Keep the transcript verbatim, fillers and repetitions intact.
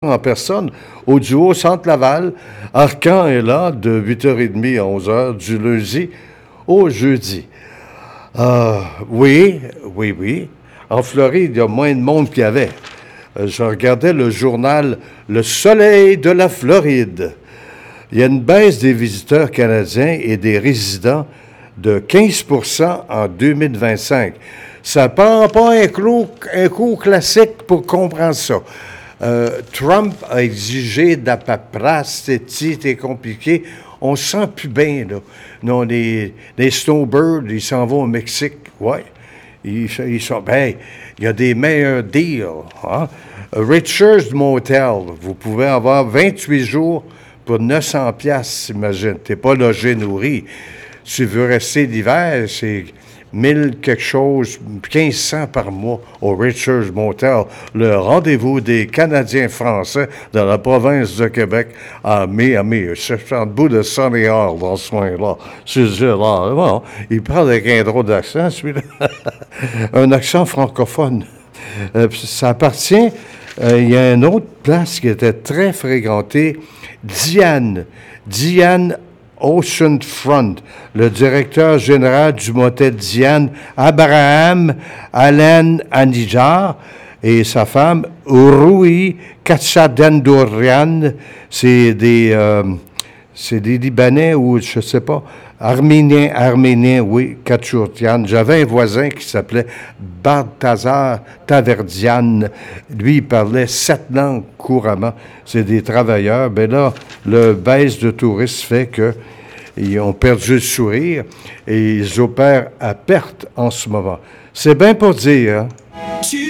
en personne au duo Centre-Laval. Arcan est là de huit heures trente à onze heures du lundi au jeudi. Euh, oui, oui, oui. En Floride, il y a moins de monde qu'il y avait. Euh, je regardais le journal Le Soleil de la Floride. Il y a une baisse des visiteurs canadiens et des résidents de quinze pour cent en deux mille vingt-cinq. Ça ne prend pas un cours, un cours classique pour comprendre ça. Euh, Trump a exigé de la paperasse, c'est c'est compliqué. On se sent plus bien, là. Non, les, les snowbirds, ils s'en vont au Mexique, ouais. Ils, ils sont, ben, il y a des meilleurs deals, hein. Richard's Motel, vous pouvez avoir vingt-huit jours pour neuf cents piastres, imagine. T'es pas logé, nourri. Si tu veux rester l'hiver, c'est mille quelque chose, quinze cents par mois au Richard's Motel, le rendez-vous des Canadiens français dans la province de Québec à Miami. C'est en bout de Sunny Hall, dans ce coin-là. C'est là, bon, il parle avec un drôle d'accent, celui-là. Un accent francophone. Euh, ça appartient, euh, il y a une autre place qui était très fréquentée, Diane. Diane Oceanfront, le directeur général du motel Diane, Abraham Allen Anijar, et sa femme, Rui Katsadendourian, c'est des, euh, c'est des Libanais ou je ne sais pas, Arméniens, Arméniens, oui, Katchourtian. J'avais un voisin qui s'appelait Balthazar Taverdian. Lui, il parlait sept langues couramment. C'est des travailleurs. Ben là, le baisse de touristes fait qu'ils ont perdu le sourire et ils opèrent à perte en ce moment. C'est bien pour dire, hein?